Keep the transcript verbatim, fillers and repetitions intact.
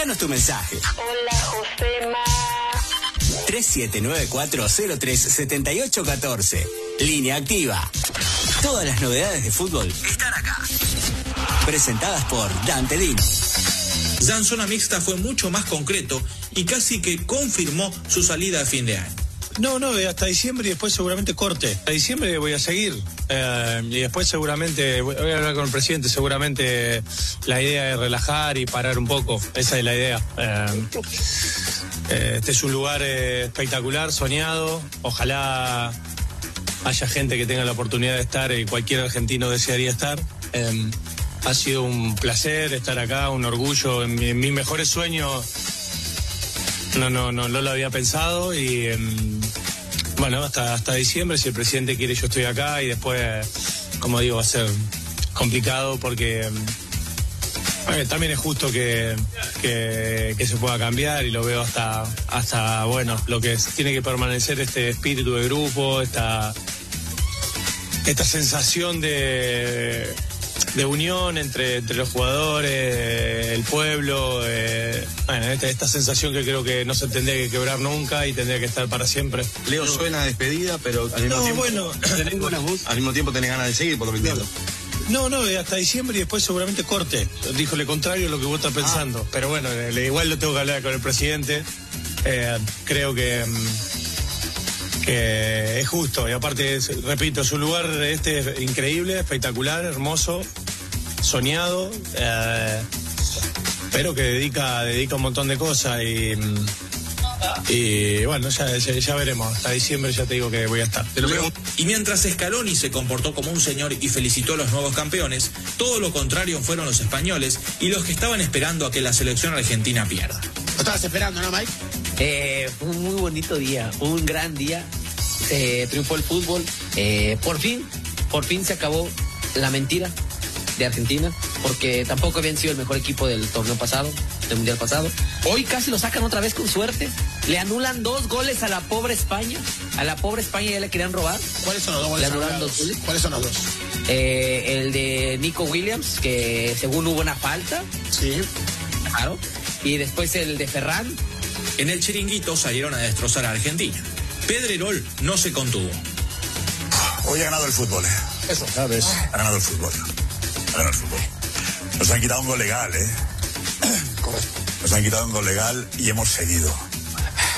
Mandanos tu mensaje. Hola, Josema. tres siete nueve cuatro cero tres siete ocho uno cuatro. Línea activa. Todas las novedades de fútbol están acá. Presentadas por Dante Dino. Ya en zona mixta fue mucho más concreto y casi que confirmó su salida a fin de año. No, no, hasta diciembre y después seguramente corte. Hasta diciembre voy a seguir eh, y después seguramente voy a hablar con el presidente. Seguramente la idea es relajar y parar un poco. Esa es la idea. Eh, eh, este es un lugar eh, espectacular, soñado. Ojalá haya gente que tenga la oportunidad de estar y cualquier argentino desearía estar. Eh, ha sido un placer estar acá, un orgullo. En, mi, en mis mejores sueños no, no, no, no lo había pensado y... Eh, Bueno, hasta, hasta diciembre, si el presidente quiere, yo estoy acá y después, como digo, va a ser complicado porque eh, también es justo que, que, que se pueda cambiar y lo veo hasta, hasta bueno, lo que es, tiene que permanecer este espíritu de grupo, esta, esta sensación de, de unión entre, entre los jugadores, el pueblo, eh, bueno, esta, esta sensación que creo que no se tendría que quebrar nunca y tendría que estar para siempre. Leo, suena a despedida, pero al mismo no, tiempo bueno, tenés, al mismo tiempo tenés ganas de seguir, por lo que entiendo. No, no, hasta diciembre y después seguramente corte. Dijo lo contrario a lo que vos estás pensando. Ah. Pero bueno, le, igual lo tengo que hablar con el presidente. Eh, creo que, que es justo. Y aparte, es, repito, su lugar este es increíble, espectacular, hermoso, soñado. Eh, pero que dedica, dedica un montón de cosas y... Y bueno, ya, ya, ya veremos. Hasta diciembre ya te digo que voy a estar. Te lo Leo, y mientras Scaloni se comportó como un señor y felicitó a los nuevos campeones, todo lo contrario fueron los españoles y los que estaban esperando a que la selección argentina pierda. ¿Lo estabas esperando, no, Mike? Eh, un muy bonito día, un gran día. Eh, triunfó el fútbol. Eh, por fin, por fin se acabó la mentira de Argentina, porque tampoco habían sido el mejor equipo del torneo pasado, del mundial pasado. Hoy casi lo sacan otra vez con suerte. Le anulan dos goles a la pobre España. A la pobre España ya le querían robar. ¿Cuáles son los dos goles? Le anulan dos goles. ¿Cuáles son los dos? Eh, el de Nico Williams, que según hubo una falta. Sí. Claro. Y después el de Ferran. En el chiringuito salieron a destrozar a Argentina. Pedrerol no se contuvo. Hoy ha ganado el fútbol, ¿eh? Eso. ¿Sabes? Ha ganado el fútbol. Ha ganado el fútbol. Nos han quitado un gol legal, ¿eh? Correcto. Nos han quitado un gol legal y hemos seguido.